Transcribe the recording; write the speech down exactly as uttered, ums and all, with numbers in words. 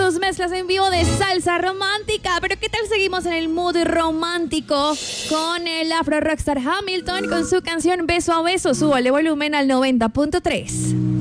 sus mezclas en vivo de salsa romántica. Pero ¿qué tal seguimos en el mood romántico con el afro rockstar Hamilton con su canción Beso a Beso? Súbale volumen al noventa punto tres.